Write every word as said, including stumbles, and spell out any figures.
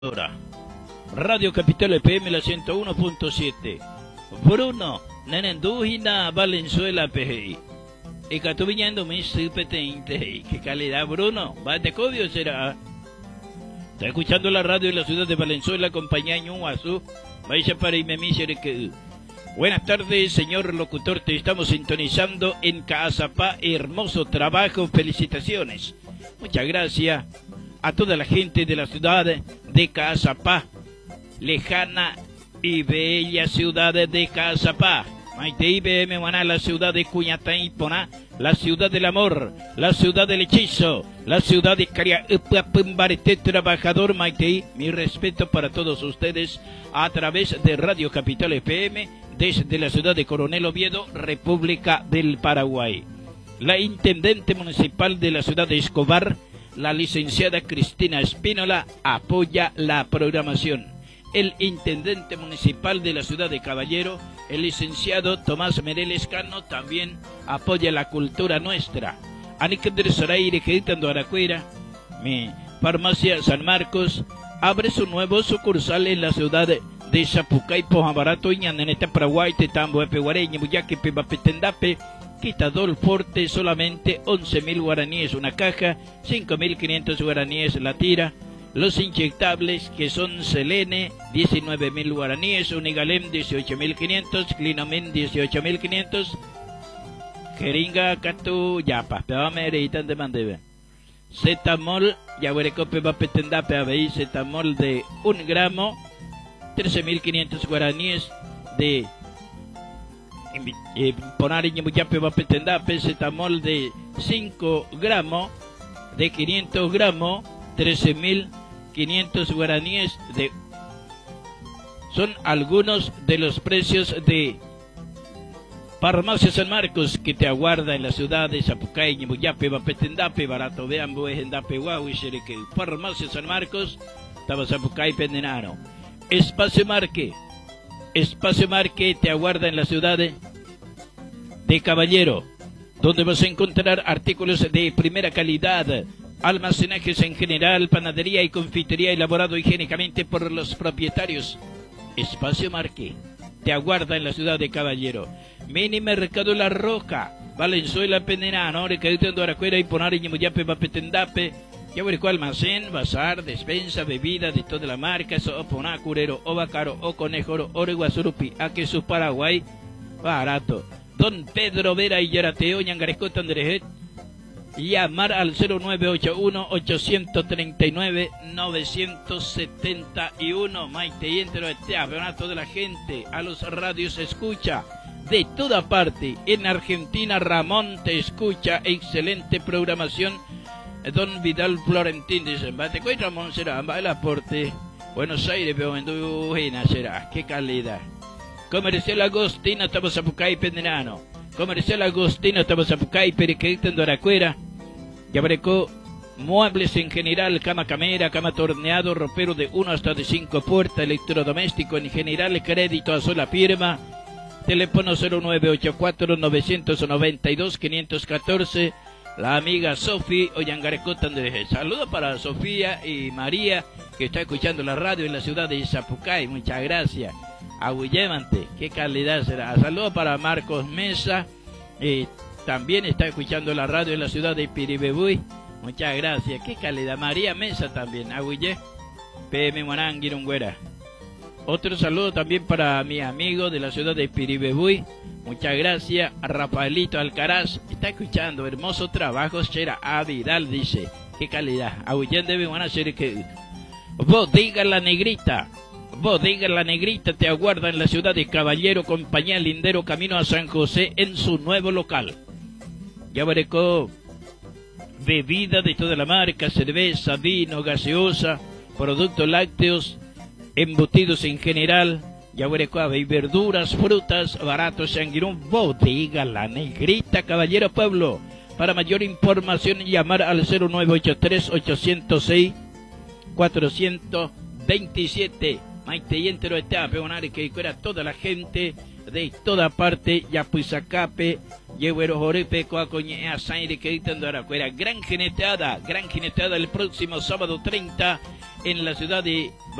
Ahora, Radio Capital F M la ciento uno punto siete. Bruno, Nenendujina, Valenzuela P G I. Y que tú viniendo mi supetente. Qué calidad, Bruno. ¿Va de codio será? Está escuchando la radio de la ciudad de Valenzuela, compañía Ñuazú. Vaya para y me que. Buenas tardes, señor locutor. Te estamos sintonizando en Caazapá. Hermoso trabajo. Felicitaciones. Muchas gracias a toda la gente de la ciudad de Caazapá, lejana y bella ciudad de Caazapá. Maite I B M Maná, la ciudad de Cuñatay Poná, la ciudad del amor, la ciudad del hechizo, la ciudad de Cariapumbarete trabajador. Maite, mi respeto para todos ustedes a través de Radio Capital F M desde la ciudad de Coronel Oviedo, República del Paraguay. La intendente municipal de la ciudad de Escobar, la licenciada Cristina Espínola, apoya la programación. El intendente municipal de la ciudad de Caballero, el licenciado Tomás Mereles Cano, también apoya la cultura nuestra. Aníquender Zoraire, Geditando Aracuera, mi farmacia San Marcos, abre su nuevo sucursal en la ciudad de Zapucay, Pojambarato, Iñaneneta, Paraguay, Tetambo, Epeguareña, Buyaque, Pebapetendape, Quitador Forte, solamente once mil guaraníes una caja, cinco mil quinientos guaraníes la tira. Los inyectables, que son Selene, diecinueve mil guaraníes, Unigalem, dieciocho mil quinientos, Clinomen, dieciocho mil quinientos, Jeringa, Catu, Yapa, Pebame, Reitan de Mandebe. Zetamol, Yahuerecope, Bapetendape, Abei, Zetamol de un gramo, trece mil quinientos guaraníes de Eh, ponar en Yape Bapetendape, Zetamol de cinco gramos, de quinientos gramos, trece mil quinientos guaraníes de. Son algunos de los precios de Farmacia San Marcos, que te aguarda en la ciudad de Zapucay, Yape Bapetendape, barato vean Boejendape, Guau, Xereque. Farmacia San Marcos, estaba Zapucay, Pendenano. Espacio Marque. Espacio Marque te aguarda en la ciudad de, de Caballero, donde vas a encontrar artículos de primera calidad, almacenajes en general, panadería y confitería elaborado higiénicamente por los propietarios. Espacio Marque te aguarda en la ciudad de Caballero. Mini Mercado La Roca, Valenzuela, Pendenano, Recadito Aracuera y Ponar y Muyape, Bapetendape. Ya verificó almacén, bazar, despensa, bebida de toda la marca, Soponá, Curero, Ovacaro, Oconejoro, Oreguazurupi, Aquesus, Paraguay, barato. Don Pedro Vera y Yarateo, Ñangarescota, Andrejet, llamar al cero nueve ocho uno, ocho tres nueve, nueve siete uno, Maite y entero este a toda la gente, a los radios escucha, de toda parte, en Argentina, Ramón te escucha, excelente programación. Don Vidal Florentín dice, bate coy Ramón será, va el aporte, Buenos Aires, pero en Dujina será, qué calidad. Comercial Agostino, estamos a Pucay, Pendenano. Comercial Agostino, estamos a Pucay, Periquita, en Doracuera. Ya brecó muebles en general, cama camera, cama torneado, ropero de uno hasta de cinco puertas, electrodoméstico en general, crédito a sola firma. Teléfono cero nueve ocho cuatro, nueve nueve dos, cinco uno cuatro. La amiga Sofi Oyangarecota Andrés. Saludos para Sofía y María, que está escuchando la radio en la ciudad de Zapucay. Muchas gracias. Agüillemante, qué calidad será. Saludos para Marcos Mesa, eh, también está escuchando la radio en la ciudad de Piribebuy. Muchas gracias. Qué calidad. María Mesa también. Agüille, P M Moranguirungüera. Otro saludo también para mi amigo de la ciudad de Piribebuy. Muchas gracias. A Rafaelito Alcaraz. Está escuchando. Hermoso trabajo. Chera A. Vidal dice. Qué calidad. Aguillén debe van a ser que. Bodega La Negrita. Bodega La Negrita te aguarda en la ciudad de Caballero, compañía Lindero, camino a San José, en su nuevo local. Ya verecó bebida de toda la marca, cerveza, vino, gaseosa, productos lácteos, embutidos en general, ya verecó y verduras, frutas, baratos, sanguirón. Bodega La Negrita, Caballero Pueblo. Para mayor información, llamar al cero nueve ocho tres, ocho cero seis, cuatro dos siete. Maite y entero está peonar que fuera toda la gente de toda parte, ya pues acape, llevero jorepe, coacoñe, asaire que editando Aracuera. Gran jineteada, gran jineteada el próximo sábado treinta en la ciudad de